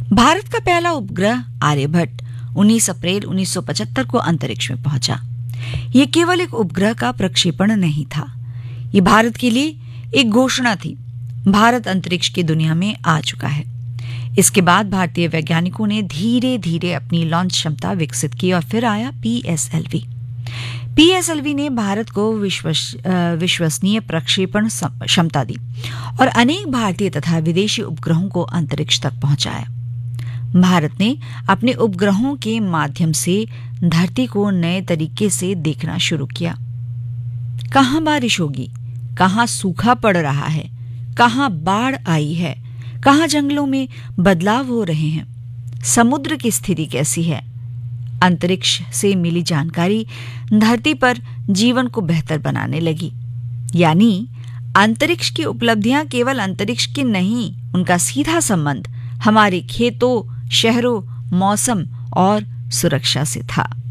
भारत का पहला उपग्रह आर्यभट्ट 19 अप्रैल 1975 को अंतरिक्ष में पहुंचा। यह केवल एक उपग्रह का प्रक्षेपण नहीं था, यह भारत के लिए एक घोषणा थी। भारत अंतरिक्ष की दुनिया में आ चुका है। इसके बाद भारतीय वैज्ञानिकों ने धीरे धीरे अपनी लॉन्च क्षमता विकसित की और फिर आया पीएसएलवी। पीएसएलवी ने भारत को विश्वसनीय प्रक्षेपण क्षमता दी और अनेक भारतीय तथा विदेशी उपग्रहों को अंतरिक्ष तक पहुंचाया। भारत ने अपने उपग्रहों के माध्यम से धरती को नए तरीके से देखना शुरू किया। कहां बारिश होगी, कहां सूखा पड़ रहा है, कहां बाढ़ आई है, कहां जंगलों में बदलाव हो रहे हैं, समुद्र की स्थिति कैसी है। अंतरिक्ष से मिली जानकारी धरती पर जीवन को बेहतर बनाने लगी। यानी अंतरिक्ष की उपलब्धियां केवल अंतरिक्ष की नहीं, उनका सीधा संबंध हमारे खेतों, शहरों, मौसम और सुरक्षा से था।